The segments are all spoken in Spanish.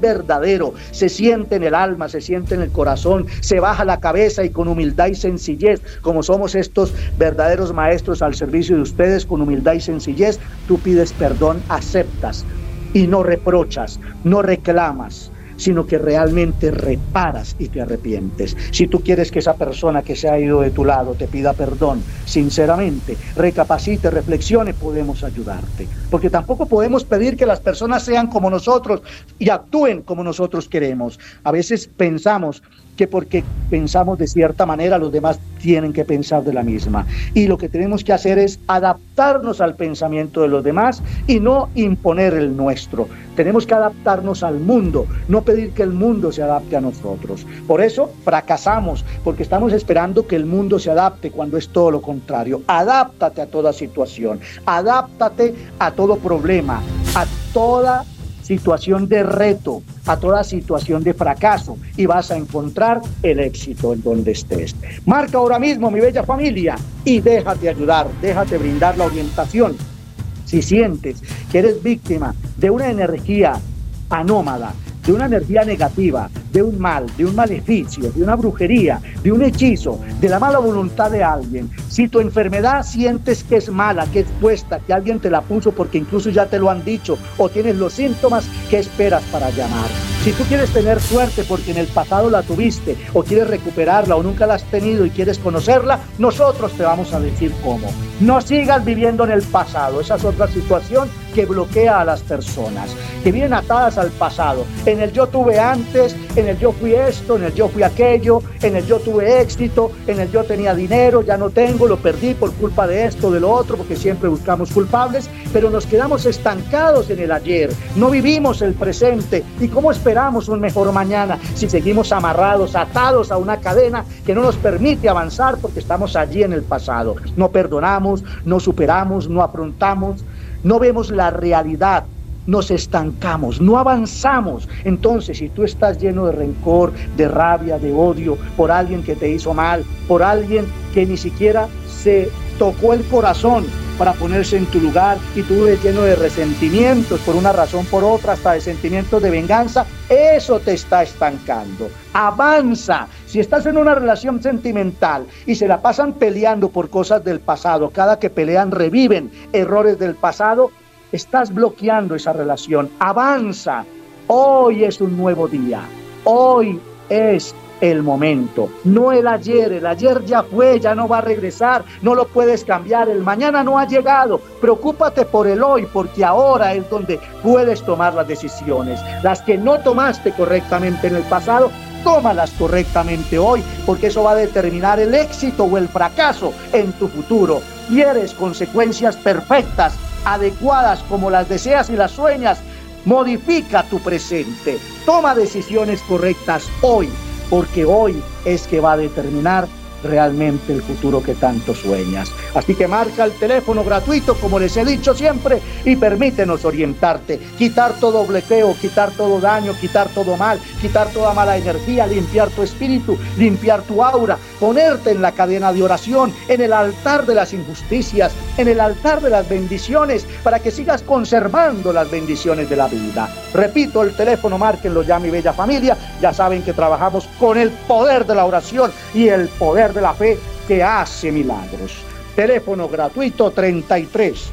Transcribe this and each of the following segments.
verdadero, se siente en el alma, se siente en el corazón, se baja la cabeza y con humildad y sencillez, como somos estos verdaderos maestros al servicio de ustedes, con humildad y sencillez, tú pides perdón, aceptas y no reprochas, no reclamas, sino que realmente reparas y te arrepientes. Si tú quieres que esa persona que se ha ido de tu lado te pida perdón, sinceramente, recapacite, reflexione, podemos ayudarte. Porque tampoco podemos pedir que las personas sean como nosotros y actúen como nosotros queremos. A veces pensamos que porque pensamos de cierta manera, los demás tienen que pensar de la misma. Y lo que tenemos que hacer es adaptarnos al pensamiento de los demás y no imponer el nuestro. Tenemos que adaptarnos al mundo, no pedir que el mundo se adapte a nosotros. Por eso fracasamos, porque estamos esperando que el mundo se adapte cuando es todo lo contrario. Adáptate a toda situación, adáptate a todo problema, a toda situación de reto, a toda situación de fracaso, y vas a encontrar el éxito en donde estés. Marca ahora mismo, mi bella familia, y déjate ayudar, déjate brindar la orientación. Si sientes que eres víctima de una energía anómala, de una energía negativa, de un mal, de un maleficio, de una brujería, de un hechizo, de la mala voluntad de alguien, si tu enfermedad sientes que es mala, que es puesta, que alguien te la puso porque incluso ya te lo han dicho, o tienes los síntomas, ¿qué esperas para llamar? Si tú quieres tener suerte porque en el pasado la tuviste, o quieres recuperarla, o nunca la has tenido y quieres conocerla, nosotros te vamos a decir cómo. No sigas viviendo en el pasado, esa es otra situación que bloquea a las personas, que vienen atadas al pasado. En el yo tuve antes, en el yo fui esto, en el yo fui aquello, en el yo tuve éxito, en el yo tenía dinero, ya no tengo, lo perdí por culpa de esto, de lo otro, porque siempre buscamos culpables, pero nos quedamos estancados en el ayer, no vivimos el presente. ¿Y cómo esperamos un mejor mañana si seguimos amarrados, atados a una cadena que no nos permite avanzar porque estamos allí en el pasado? No perdonamos, no superamos, no afrontamos, no vemos la realidad, nos estancamos, no avanzamos. Entonces, si tú estás lleno de rencor, de rabia, de odio por alguien que te hizo mal, por alguien que ni siquiera se tocó el corazón para ponerse en tu lugar, y tú eres lleno de resentimientos por una razón, por otra, hasta de sentimientos de venganza, eso te está estancando. Avanza. Si estás en una relación sentimental y se la pasan peleando por cosas del pasado, cada que pelean reviven errores del pasado, estás bloqueando esa relación. Avanza. Hoy es un nuevo día. Hoy es el momento, no el ayer ya fue, ya no va a regresar, no lo puedes cambiar, el mañana no ha llegado. Preocúpate por el hoy, porque ahora es donde puedes tomar las decisiones. Las que no tomaste correctamente en el pasado, tómalas correctamente hoy, porque eso va a determinar el éxito o el fracaso en tu futuro. ¿Quieres consecuencias perfectas, adecuadas como las deseas y las sueñas? Modifica tu presente, toma decisiones correctas hoy, porque hoy es que va a determinar realmente el futuro que tanto sueñas. Así que marca el teléfono gratuito, como les he dicho siempre, y permítenos orientarte, quitar todo bloqueo, quitar todo daño, quitar todo mal, quitar toda mala energía, limpiar tu espíritu, limpiar tu aura, ponerte en la cadena de oración, en el altar de las injusticias, en el altar de las bendiciones, para que sigas conservando las bendiciones de la vida. Repito, el teléfono, márquenlo ya, mi bella familia. Ya saben que trabajamos con el poder de la oración y el poder de la fe que hace milagros. Teléfono gratuito 33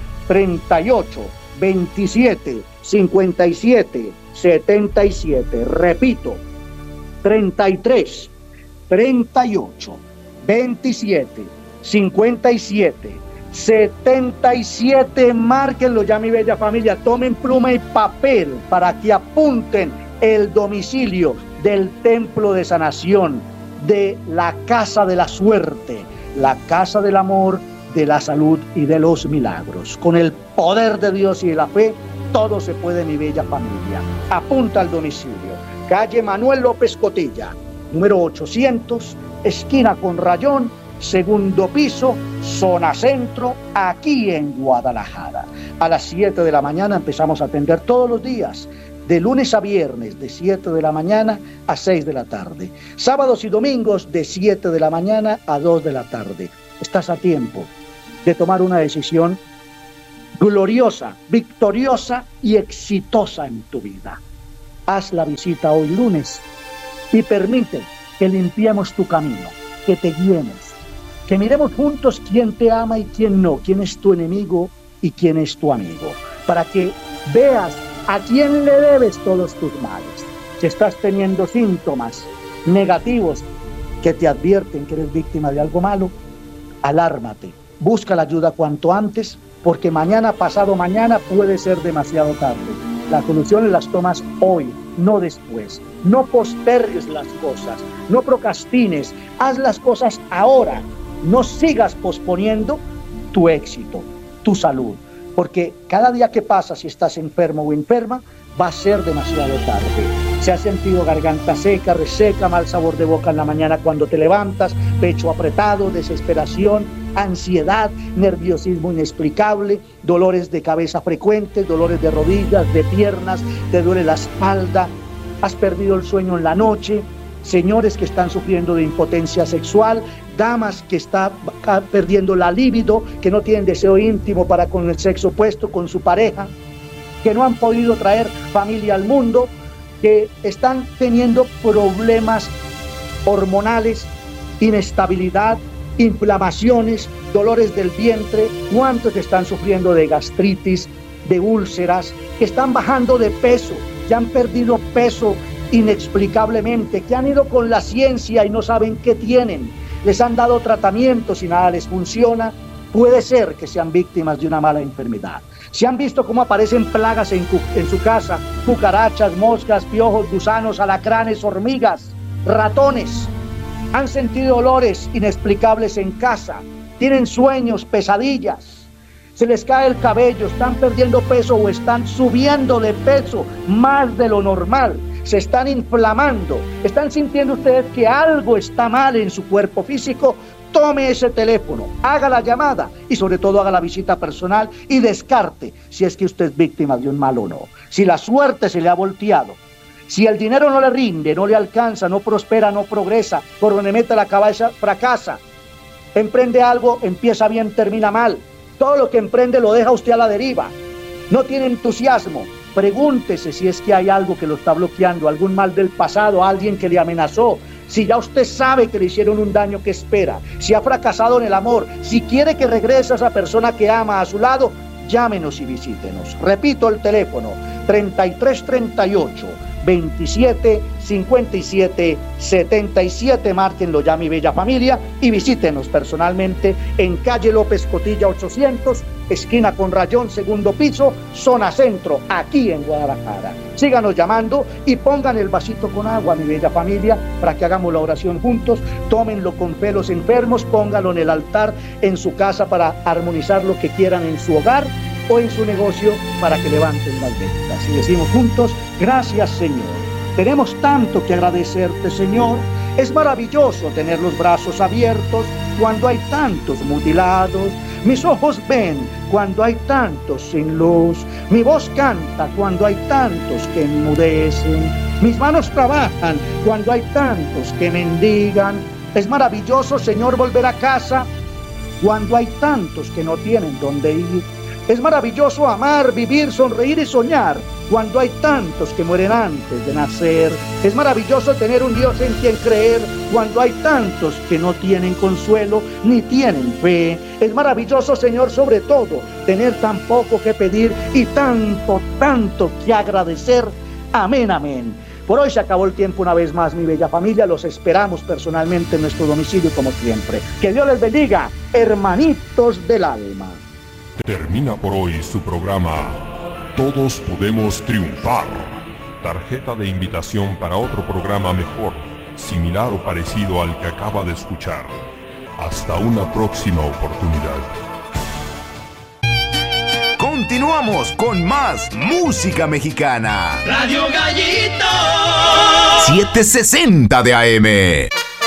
38 27 57 77. Repito, 33 38 27 57 77. Márquenlo ya, mi bella familia. Tomen pluma y papel para que apunten el domicilio del Templo de Sanación, de la Casa de la Suerte, la Casa del Amor, de la Salud y de los Milagros. Con el poder de Dios y de la fe, todo se puede, mi bella familia. Apunta al domicilio: calle Manuel López Cotilla, número 800, esquina con Rayón, segundo piso, zona centro, aquí en Guadalajara. A las 7 de la mañana empezamos a atender todos los días, de lunes a viernes, de 7 de la mañana a 6 de la tarde. Sábados y domingos, de 7 de la mañana a 2 de la tarde. Estás a tiempo de tomar una decisión gloriosa, victoriosa y exitosa en tu vida. haz la visita hoy lunes y permite que limpiemos tu camino, que te guiemos, que miremos juntos quién te ama y quién no, quién es tu enemigo y quién es tu amigo, para que veas a quién le debes todos tus males. Si estás teniendo síntomas negativos que te advierten que eres víctima de algo malo, alármate, busca la ayuda cuanto antes, porque mañana, pasado mañana, puede ser demasiado tarde. Las soluciones las tomas hoy, no después. No postergues las cosas, no procrastines, haz las cosas ahora. No sigas posponiendo tu éxito, tu salud, porque cada día que pasa, si estás enfermo o enferma, va a ser demasiado tarde. Se ha sentido garganta seca, reseca, mal sabor de boca en la mañana cuando te levantas, pecho apretado, desesperación, ansiedad, nerviosismo inexplicable, dolores de cabeza frecuentes, dolores de rodillas, de piernas, te duele la espalda, has perdido el sueño en la noche, señores que están sufriendo de impotencia sexual, damas que están perdiendo la libido, que no tienen deseo íntimo para con el sexo opuesto, con su pareja, que no han podido traer familia al mundo, que están teniendo problemas hormonales, inestabilidad, inflamaciones, dolores del vientre, cuántos están sufriendo de gastritis, de úlceras, que están bajando de peso, que han perdido peso inexplicablemente, que han ido con la ciencia y no saben qué tienen, les han dado tratamientos y nada les funciona. Puede ser que sean víctimas de una mala enfermedad. Si han visto cómo aparecen plagas en su casa, cucarachas, moscas, piojos, gusanos, alacranes, hormigas, ratones, han sentido dolores inexplicables en casa, tienen sueños, pesadillas, se les cae el cabello, están perdiendo peso o están subiendo de peso más de lo normal, se están inflamando, están sintiendo ustedes que algo está mal en su cuerpo físico, tome ese teléfono, haga la llamada y sobre todo haga la visita personal y descarte si es que usted es víctima de un mal o no. Si la suerte se le ha volteado, si el dinero no le rinde, no le alcanza, no prospera, no progresa, por donde mete la cabeza fracasa, emprende algo, empieza bien, termina mal, todo lo que emprende lo deja usted a la deriva, no tiene entusiasmo. Pregúntese si es que hay algo que lo está bloqueando, algún mal del pasado, alguien que le amenazó. Si ya usted sabe que le hicieron un daño, ¿qué espera? Si ha fracasado en el amor, si quiere que regrese a esa persona que ama a su lado, llámenos y visítenos. Repito el teléfono, 3338 27 57 77, márquenlo ya, mi bella familia, y visítenos personalmente en calle López Cotilla 800, esquina con Rayón, segundo piso, zona centro, aquí en Guadalajara. Síganos llamando y pongan el vasito con agua, mi bella familia, para que hagamos la oración juntos. Tómenlo con fe los enfermos, pónganlo en el altar en su casa para armonizar lo que quieran en su hogar o en su negocio para que levanten las ventas. Y decimos juntos, gracias Señor. Tenemos tanto que agradecerte, Señor. Es maravilloso tener los brazos abiertos cuando hay tantos mutilados. Mis ojos ven cuando hay tantos sin luz. Mi voz canta cuando hay tantos que enmudecen. Mis manos trabajan cuando hay tantos que mendigan. Es maravilloso, Señor, volver a casa cuando hay tantos que no tienen dónde ir. Es maravilloso amar, vivir, sonreír y soñar cuando hay tantos que mueren antes de nacer. Es maravilloso tener un Dios en quien creer cuando hay tantos que no tienen consuelo ni tienen fe. Es maravilloso, Señor, sobre todo, tener tan poco que pedir y tanto, tanto que agradecer. Amén, amén. Por hoy se acabó el tiempo una vez más, mi bella familia. Los esperamos personalmente en nuestro domicilio como siempre. Que Dios les bendiga, hermanitos del alma. Termina por hoy su programa Todos Podemos Triunfar. Tarjeta de invitación para otro programa mejor, similar o parecido al que acaba de escuchar. Hasta una próxima oportunidad. Continuamos con más música mexicana. Radio Gallito 760 de AM.